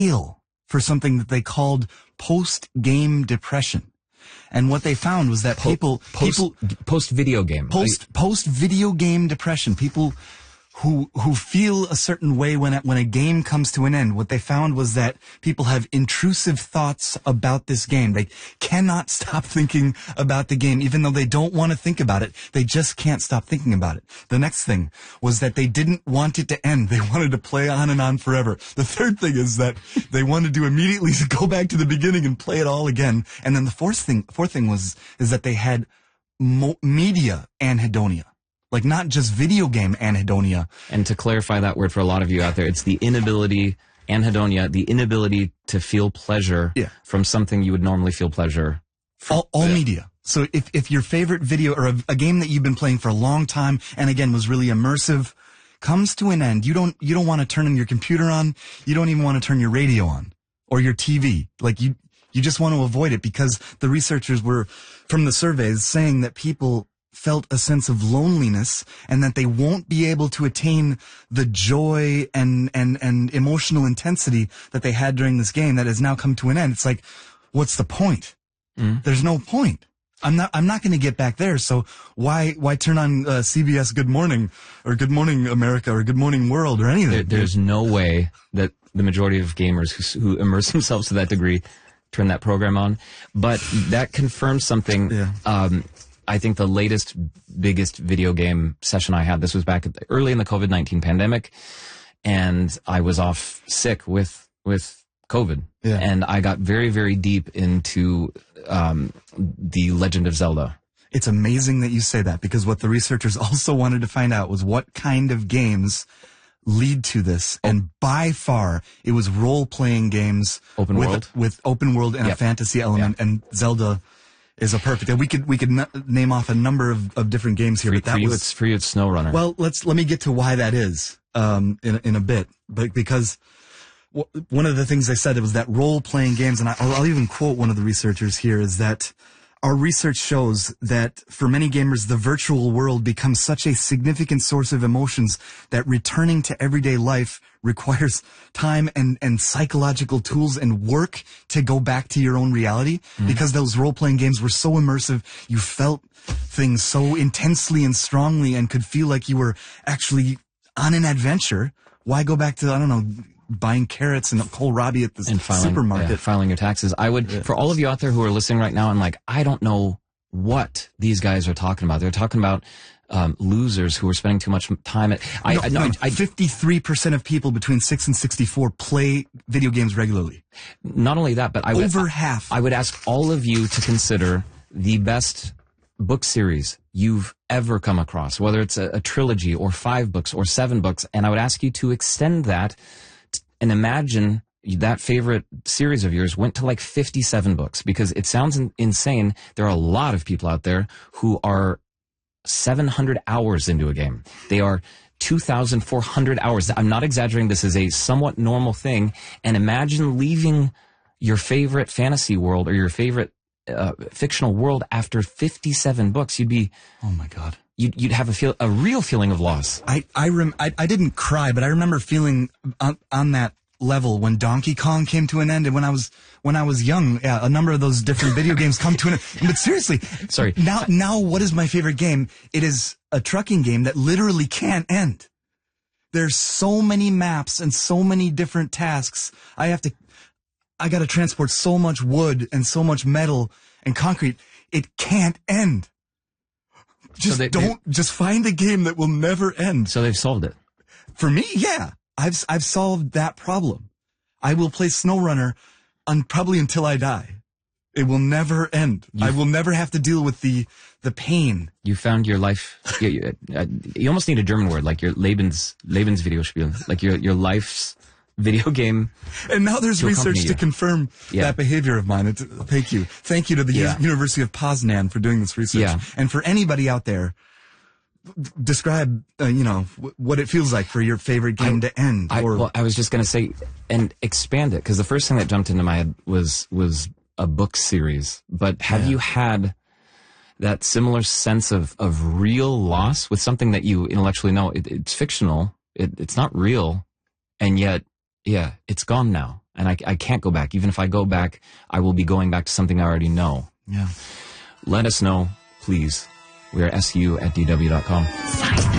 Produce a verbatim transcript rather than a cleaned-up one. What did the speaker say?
ill for something that they called post-game depression. And what they found was that Po- people, post, people, post video game, post, post video game depression, people who, who feel a certain way when, when a game comes to an end, what they found was that people have intrusive thoughts about this game. They cannot stop thinking about the game, even though they don't want to think about it. They just can't stop thinking about it. The next thing was that they didn't want it to end. They wanted to play on and on forever. The third thing is that they wanted to immediately go back to the beginning and play it all again. And then the fourth thing, fourth thing was, is that they had mo- media anhedonia. Like, not just video game anhedonia. And to clarify that word for a lot of you out there, it's the inability, anhedonia, the inability to feel pleasure yeah. from something you would normally feel pleasure from. All, all yeah. media. So if, if your favorite video or a, a game that you've been playing for a long time and again was really immersive comes to an end, you don't, you don't want to turn your computer on. You don't even want to turn your radio on or your T V. Like, you, you just want to avoid it because the researchers were from the surveys saying that people felt a sense of loneliness and that they won't be able to attain the joy and, and, and emotional intensity that they had during this game that has now come to an end. It's like, what's the point? Mm. There's no point. I'm not, I'm not going to get back there. So why, why turn on uh, C B S Good Morning or Good Morning America or Good Morning World or anything? There, there's no way that the majority of gamers who, who immerse themselves to that degree turn that program on. But that confirms something. Yeah. Um, I think the latest, biggest video game session I had, this was back at the, early in the COVID nineteen pandemic, and I was off sick with, with COVID. Yeah. And I got very, very deep into, um, the Legend of Zelda. It's amazing that you say that because what the researchers also wanted to find out was what kind of games lead to this. Oh. And by far, it was role-playing games. Open with, world. With open world and yep. a fantasy element. Yep. And Zelda is a perfect. And we could we could n- name off a number of, of different games here, for, but that for you was it's for you. It's SnowRunner. Well, let's let me get to why that is um, in in a bit, but because w- one of the things I said it was that role playing games, and I, I'll, I'll even quote one of the researchers here is that our research shows that for many gamers, the virtual world becomes such a significant source of emotions that returning to everyday life requires time and, and psychological tools and work to go back to your own reality. Mm. Because those role-playing games were so immersive, you felt things so intensely and strongly and could feel like you were actually on an adventure. Why go back to, I don't know, buying carrots and kohlrabi at the and filing, supermarket. Yeah, filing your taxes. I would, yeah. for all of you out there who are listening right now and like, I don't know what these guys are talking about. They're talking about um, losers who are spending too much time at... I, no, I, no, no, I, fifty-three percent of people between six and sixty-four play video games regularly. Not only that, but I would... Over half. I would ask all of you to consider the best book series you've ever come across, whether it's a, a trilogy or five books or seven books, and I would ask you to extend that and imagine that favorite series of yours went to like fifty-seven books, because it sounds in, insane. There are a lot of people out there who are seven hundred hours into a game. They are two thousand four hundred hours. I'm not exaggerating. This is a somewhat normal thing. And imagine leaving your favorite fantasy world or your favorite uh, fictional world after fifty-seven books. You'd be, oh my God. You'd, you'd have a feel, a real feeling of loss. I, I, rem, I, I didn't cry, but I remember feeling on, on that level when Donkey Kong came to an end, and when I was when I was young, yeah, a number of those different video games come to an end. But seriously, sorry. Now, now, what is my favorite game? It is a trucking game that literally can't end. There's so many maps and so many different tasks. I have to, I got to transport so much wood and so much metal and concrete. It can't end. Just so they, don't. They, just find a game that will never end. So they've solved it. For me, yeah. I've, I've solved that problem. I will play SnowRunner un, probably until I die. It will never end. You, I will never have to deal with the, the pain. You found your life, you, you, uh, you almost need a German word, like your Lebens, Lebens Videospiel, like your, your life's video game. And now there's research to confirm yeah. that behavior of mine. It's, thank you. Thank you to the yeah. U- University of Poznan for doing this research. Yeah. And for anybody out there, describe, uh, you know, w- what it feels like for your favorite game I, to end. I, or well, I was just going to say, and expand it, because the first thing that jumped into my head was was a book series. But have yeah. you had that similar sense of, of real loss with something that you intellectually know? It, it's fictional. It, it's not real. And yet, yeah, it's gone now. And I, I can't go back. Even if I go back, I will be going back to something I already know. Yeah. Let us know, please. We are S U at D W dot com.